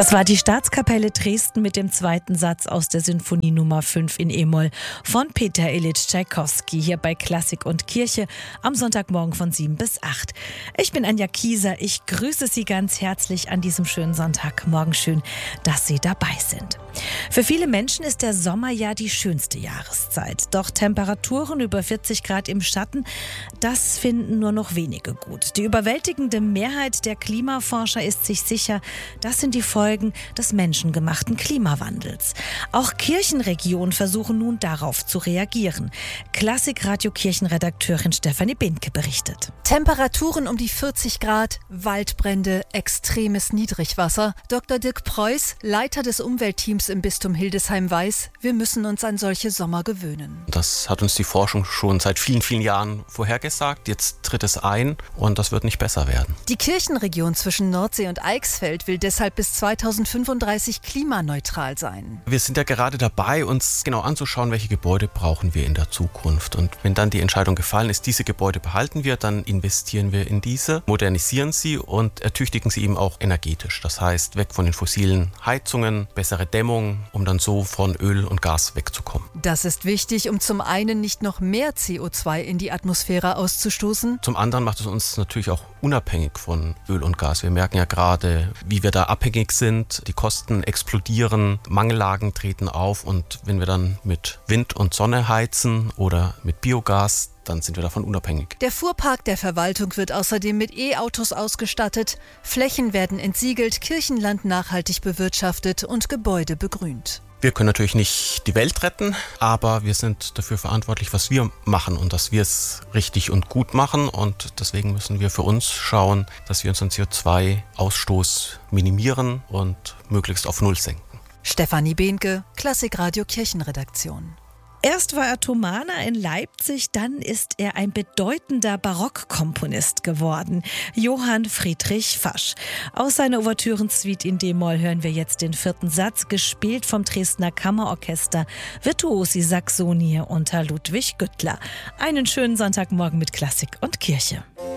Das war die Staatskapelle Dresden mit dem zweiten Satz aus der Sinfonie Nummer 5 in E-Moll von Peter Ilyich Tschaikowski hier bei Klassik und Kirche am Sonntagmorgen von 7 bis 8. Ich bin Anja Kieser, ich grüße Sie ganz herzlich an diesem schönen Sonntagmorgen. Schön, dass Sie dabei sind. Für viele Menschen ist der Sommer ja die schönste Jahreszeit. Doch Temperaturen über 40 Grad im Schatten, das finden nur noch wenige gut. Die überwältigende Mehrheit der Klimaforscher ist sich sicher, das sind die Folgen des menschengemachten Klimawandels. Auch Kirchenregionen versuchen nun darauf zu reagieren. Klassik-Radio-Kirchenredakteurin Stefanie Behnke berichtet. Temperaturen um die 40 Grad, Waldbrände, extremes Niedrigwasser. Dr. Dirk Preuß, Leiter des Umweltteams im Bistum Hildesheim, weiß, wir müssen uns an solche Sommer gewöhnen. Das hat uns die Forschung schon seit vielen, vielen Jahren vorhergesagt. Jetzt tritt es ein und das wird nicht besser werden. Die Kirchenregion zwischen Nordsee und Eichsfeld will deshalb bis 2035 klimaneutral sein. Wir sind ja gerade dabei, uns genau anzuschauen, welche Gebäude brauchen wir in der Zukunft. Und wenn dann die Entscheidung gefallen ist, diese Gebäude behalten wir, dann investieren wir in diese, modernisieren sie und ertüchtigen sie eben auch energetisch. Das heißt, weg von den fossilen Heizungen, bessere Dämmung, um dann so von Öl und Gas wegzukommen. Das ist wichtig, um zum einen nicht noch mehr CO2 in die Atmosphäre auszustoßen. Zum anderen macht es uns natürlich auch unabhängig von Öl und Gas. Wir merken ja gerade, wie wir da abhängig sind. Die Kosten explodieren, Mangellagen treten auf und wenn wir dann mit Wind und Sonne heizen oder mit Biogas, dann sind wir davon unabhängig. Der Fuhrpark der Verwaltung wird außerdem mit E-Autos ausgestattet. Flächen werden entsiegelt, Kirchenland nachhaltig bewirtschaftet und Gebäude begrünt. Wir können natürlich nicht die Welt retten, aber wir sind dafür verantwortlich, was wir machen und dass wir es richtig und gut machen. Und deswegen müssen wir für uns schauen, dass wir unseren CO2-Ausstoß minimieren und möglichst auf Null senken. Stefanie Behnke, Klassik-Radio Kirchenredaktion. Erst war er Thomaner in Leipzig, dann ist er ein bedeutender Barockkomponist geworden. Johann Friedrich Fasch. Aus seiner Ouvertürensuite in D-Moll hören wir jetzt den vierten Satz, gespielt vom Dresdner Kammerorchester Virtuosi Saxonie unter Ludwig Güttler. Einen schönen Sonntagmorgen mit Klassik und Kirche.